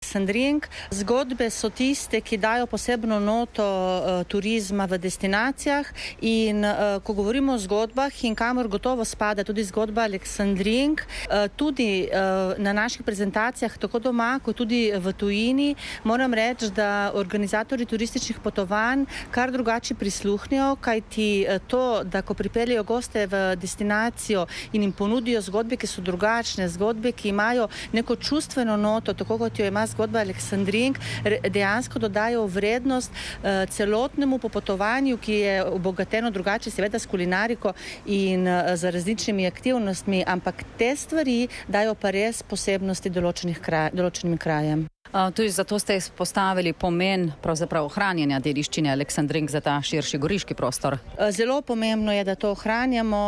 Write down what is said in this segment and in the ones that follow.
Aleksandrink. Zgodbe so tiste, ki dajo posebno noto turizma v destinacijah in ko govorimo o zgodbah in kamor gotovo spada tudi zgodba Aleksandrink, tudi na naših prezentacijah, tako doma, kot tudi v tujini, moram reči, da organizatorji turističnih potovanj kar drugače prisluhnejo, kajti to, da ko pripeljejo goste v destinacijo in jim ponudijo zgodbe, ki so drugačne, zgodbe, ki imajo neko čustveno noto, tako kot jo ima zgodba Aleksandrink, dejansko dodajo vrednost celotnemu popotovanju, ki je obogateno drugače, seveda s kulinariko in z različnimi aktivnostmi, ampak te stvari dajo pa res posebnosti določenim krajem. Tudi zato ste izpostavili pomen pravzaprav ohranjanja dediščine Aleksandrink za ta širši goriški prostor. Zelo pomembno je, da to ohranjamo,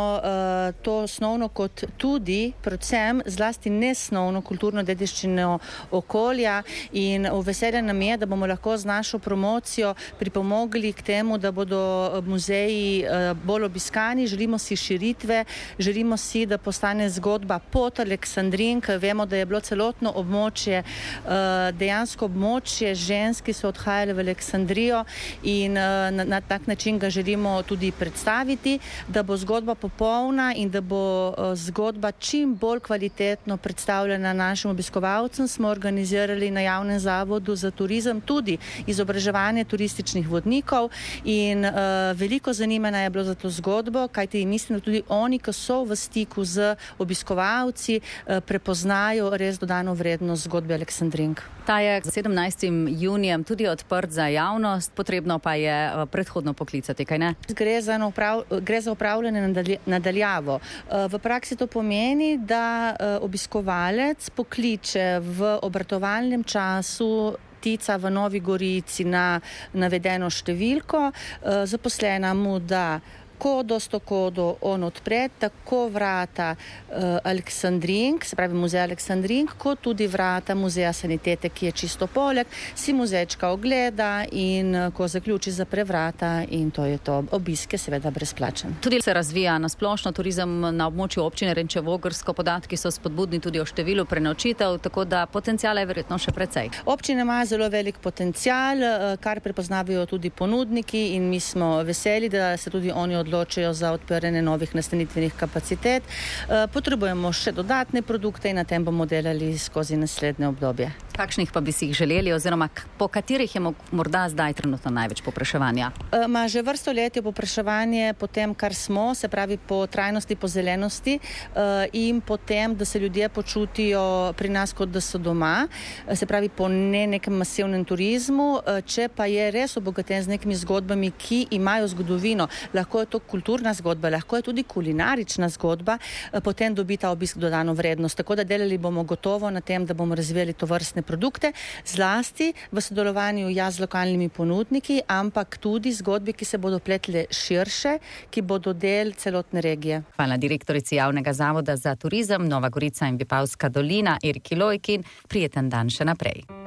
to osnovno kot tudi, predvsem, zlasti nesnovno kulturno dediščino okolja in veselje nam je, da bomo lahko z našo promocijo pripomogli k temu, da bodo muzeji bolj obiskani. Želimo si širitve, želimo si, da postane zgodba pot Aleksandrink. Vemo, da je bilo celotno območje dejansko območje žensk, ki so odhajale v Aleksandrijo in na tak način ga želimo tudi predstaviti, da bo zgodba popolna in da bo zgodba čim bolj kvalitetno predstavljena našim obiskovalcem. Smo organizirali na javnem zavodu za turizem tudi izobraževanje turističnih vodnikov in veliko zanimanja je bilo za to zgodbo, kajti mislim, da tudi oni, ki so v stiku z obiskovalci, prepoznajo res dodano vrednost zgodbe Aleksandrink. Ta je 17. junijem tudi odprt za javnost, potrebno pa je predhodno poklicati, kaj ne? Gre za upravljanje nadaljavo. V praksi to pomeni, da obiskovalec pokliče v obratovalnem času v Novi Gorici na navedeno številko, zaposlena mu da kodo, 100 kodo on odpre, tako vrata Aleksandrink, se pravi muzej Aleksandrink, kot tudi vrata muzeja sanitete, ki je čisto poleg, si muzejčka ogleda in ko zaključi, zapre vrata in to je to. Obisk je seveda brezplačen. Tudi se razvija na splošno turizem na območju občine Renče-Vogrsko, podatki so spodbudni tudi o številu prenočitev, tako da potenciala je verjetno še precej. Občina ima zelo velik potencial, kar prepoznavajo tudi ponudniki in mi smo veseli, da se tudi oni odločajo za odpiranje novih nastanitvenih kapacitet. Potrebujemo še dodatne produkte in na tem bomo delali skozi naslednje obdobje. Kakšnih pa bi si jih želeli oziroma po katerih je morda zdaj trenutno največ povpraševanja? Že vrsto let je povpraševanje po tem, kar smo, se pravi po trajnosti, po zelenosti in po tem, da se ljudje počutijo pri nas, kot da so doma, se pravi po nekem masivnem turizmu, če pa je res obogaten z nekimi zgodbami, ki imajo zgodovino, lahko je to kulturna zgodba, lahko je tudi kulinarična zgodba, potem dobi ta obisk dodano vrednost. Tako da delali bomo gotovo na tem, da bomo razvijali to vrstne produkte, zlasti v sodelovanju z lokalnimi ponudniki, ampak tudi zgodbi, ki se bodo pletle širše, ki bodo del celotne regije. Hvala direktorici Javnega zavoda za turizem Nova Gorica in Vipavska dolina Eriki Lojkin. Prijeten dan še naprej.